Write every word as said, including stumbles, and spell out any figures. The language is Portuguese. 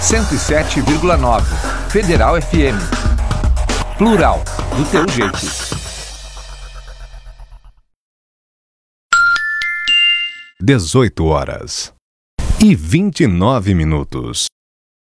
cento e sete vírgula nove. Federal F M. Plural, do teu jeito. dezoito horas e vinte e nove minutos.